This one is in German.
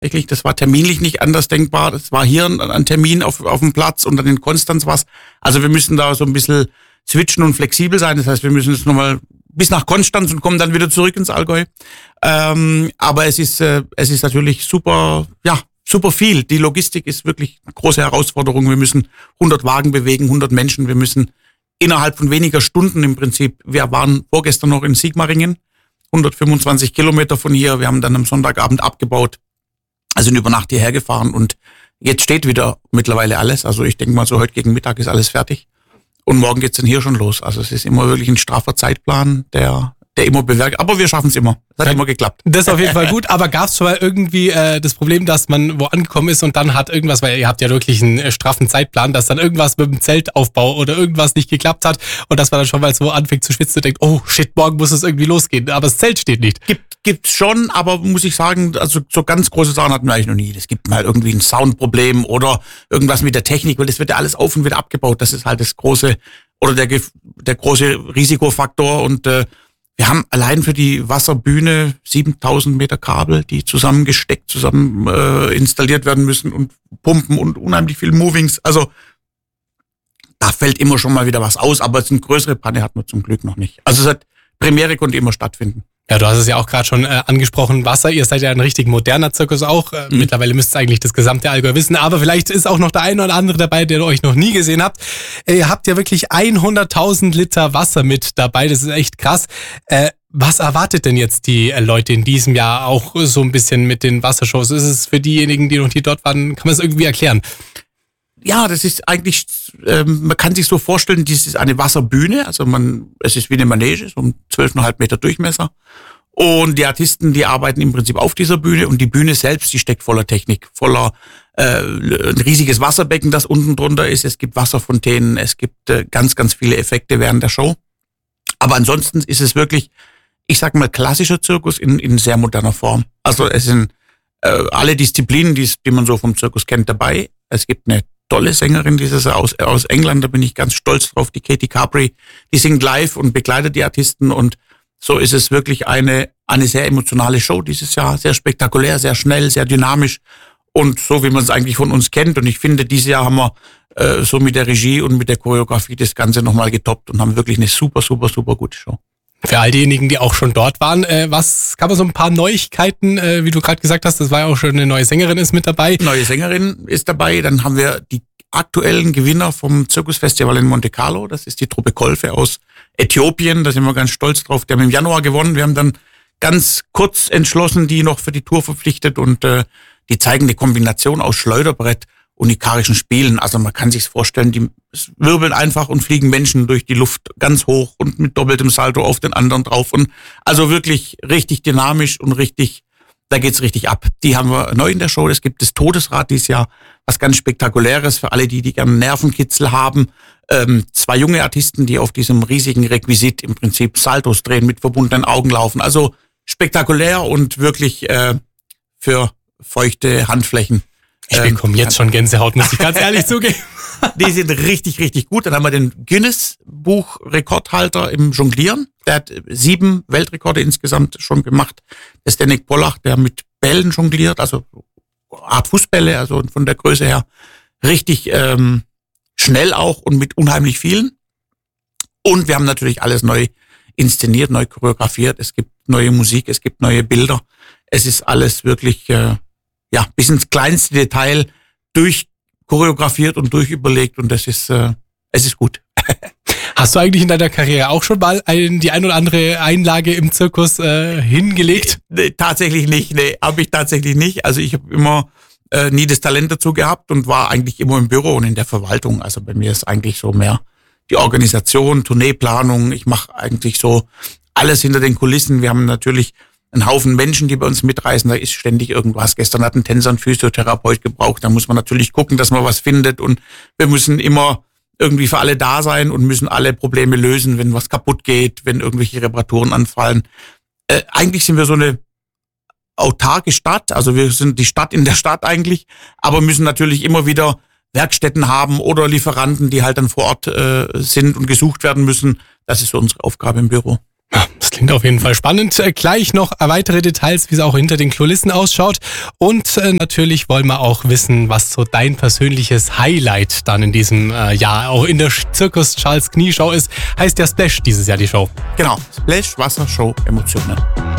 Wirklich, das war terminlich nicht anders denkbar. Das war hier ein Termin auf dem Platz und dann in Konstanz was. Also wir müssen da so ein bisschen switchen und flexibel sein. Das heißt, wir müssen jetzt nochmal bis nach Konstanz und kommen dann wieder zurück ins Allgäu. Aber es ist natürlich super viel. Die Logistik ist wirklich eine große Herausforderung. Wir müssen 100 Wagen bewegen, 100 Menschen. Wir müssen innerhalb von weniger Stunden im Prinzip, wir waren vorgestern noch in Sigmaringen, 125 Kilometer von hier. Wir haben dann am Sonntagabend abgebaut. Also sind über Nacht hierher gefahren und jetzt steht wieder mittlerweile alles. Also ich denke mal so, heute gegen Mittag ist alles fertig. Und morgen geht's dann hier schon los. Also es ist immer wirklich ein straffer Zeitplan, der immer bewirkt. Aber wir schaffen es immer. Das hat immer geklappt. Das ist auf jeden Fall gut. Aber gab es schon mal irgendwie das Problem, dass man wo angekommen ist und dann hat irgendwas, weil ihr habt ja wirklich einen straffen Zeitplan, dass dann irgendwas mit dem Zeltaufbau oder irgendwas nicht geklappt hat und dass man dann schon mal so anfängt zu schwitzen und denkt, oh shit, morgen muss es irgendwie losgehen. Aber das Zelt steht nicht. Gibt's schon, aber muss ich sagen, also so ganz große Sachen hatten wir eigentlich noch nie. Es gibt mal irgendwie ein Soundproblem oder irgendwas mit der Technik, weil das wird ja alles auf und wieder abgebaut. Das ist halt das große oder der große Risikofaktor und wir haben allein für die Wasserbühne 7000 Meter Kabel, die zusammen installiert werden müssen und Pumpen und unheimlich viel Movings. Also da fällt immer schon mal wieder was aus, aber eine größere Panne hatten wir zum Glück noch nicht. Also Premiere konnte immer stattfinden. Ja, du hast es ja auch gerade schon angesprochen, Wasser, ihr seid ja ein richtig moderner Zirkus auch. Mittlerweile müsst ihr eigentlich das gesamte Allgäu wissen, aber vielleicht ist auch noch der eine oder andere dabei, der euch noch nie gesehen habt. Ihr habt ja wirklich 100.000 Liter Wasser mit dabei, das ist echt krass. Was erwartet denn jetzt die Leute in diesem Jahr auch so ein bisschen mit den Wassershows? Ist es für diejenigen, die noch nie dort waren, kann man es irgendwie erklären? Ja, das ist eigentlich, man kann sich so vorstellen, dies ist eine Wasserbühne, also es ist wie eine Manege, so 12,5 Meter Durchmesser. Und die Artisten, die arbeiten im Prinzip auf dieser Bühne und die Bühne selbst, die steckt voller Technik, voller ein riesiges Wasserbecken, das unten drunter ist. Es gibt Wasserfontänen, es gibt ganz, ganz viele Effekte während der Show. Aber ansonsten ist es wirklich, ich sag mal, klassischer Zirkus in sehr moderner Form. Also es sind alle Disziplinen, die man so vom Zirkus kennt, dabei. Es gibt eine tolle Sängerin dieses Jahr aus England, da bin ich ganz stolz drauf, die Katie Capri, die singt live und begleitet die Artisten und so ist es wirklich eine sehr emotionale Show dieses Jahr, sehr spektakulär, sehr schnell, sehr dynamisch und so, wie man es eigentlich von uns kennt und ich finde, dieses Jahr haben wir so mit der Regie und mit der Choreografie das Ganze nochmal getoppt und haben wirklich eine super, super, super gute Show. Für all diejenigen, die auch schon dort waren, was gab es so ein paar Neuigkeiten, wie du gerade gesagt hast, das war ja auch schon eine neue Sängerin ist mit dabei. Neue Sängerin ist dabei, dann haben wir die aktuellen Gewinner vom Zirkusfestival in Monte Carlo, das ist die Truppe Kolfe aus Äthiopien, da sind wir ganz stolz drauf, die haben im Januar gewonnen, wir haben dann ganz kurz entschlossen, die noch für die Tour verpflichtet und die zeigen eine Kombination aus Schleuderbrett und ikarischen Spielen. Also man kann sich's vorstellen, die wirbeln einfach und fliegen Menschen durch die Luft ganz hoch und mit doppeltem Salto auf den anderen drauf. Und also wirklich richtig dynamisch und da geht's richtig ab. Die haben wir neu in der Show. Es gibt das Todesrad dieses Jahr, was ganz Spektakuläres für alle, die gerne Nervenkitzel haben. 2 junge Artisten, die auf diesem riesigen Requisit im Prinzip Saltos drehen, mit verbundenen Augen laufen. Also spektakulär und wirklich für feuchte Handflächen. Ich bekomme jetzt schon Gänsehaut, muss ich ganz ehrlich zugeben. Die sind richtig, richtig gut. Dann haben wir den Guinness-Buch-Rekordhalter im Jonglieren. Der hat 7 Weltrekorde insgesamt schon gemacht. Das ist der Nick Pollach, der mit Bällen jongliert, also Art Fußbälle, also von der Größe her richtig schnell auch und mit unheimlich vielen. Und wir haben natürlich alles neu inszeniert, neu choreografiert. Es gibt neue Musik, es gibt neue Bilder. Es ist alles wirklich bis ins kleinste Detail durchchoreografiert und durchüberlegt und es ist gut. Hast du eigentlich in deiner Karriere auch schon mal die ein oder andere Einlage im Zirkus hingelegt? Nee, tatsächlich nicht. Nee, habe ich tatsächlich nicht. Also ich habe immer nie das Talent dazu gehabt und war eigentlich immer im Büro und in der Verwaltung. Also bei mir ist eigentlich so mehr die Organisation, Tourneeplanung. Ich mache eigentlich so alles hinter den Kulissen. Wir haben natürlich einen Haufen Menschen, die bei uns mitreisen, da ist ständig irgendwas. Gestern hat ein Tänzer einen Physiotherapeut gebraucht, da muss man natürlich gucken, dass man was findet und wir müssen immer irgendwie für alle da sein und müssen alle Probleme lösen, wenn was kaputt geht, wenn irgendwelche Reparaturen anfallen. Eigentlich sind wir so eine autarke Stadt, also wir sind die Stadt in der Stadt eigentlich, aber müssen natürlich immer wieder Werkstätten haben oder Lieferanten, die halt dann vor Ort sind und gesucht werden müssen. Das ist so unsere Aufgabe im Büro. Das klingt auf jeden Fall spannend. Gleich noch weitere Details, wie es auch hinter den Kulissen ausschaut. Und natürlich wollen wir auch wissen, was so dein persönliches Highlight dann in diesem Jahr auch in der Zirkus Charles Knie Show ist. Heißt ja Splash dieses Jahr die Show. Genau, Splash, Wassershow, Emotionen.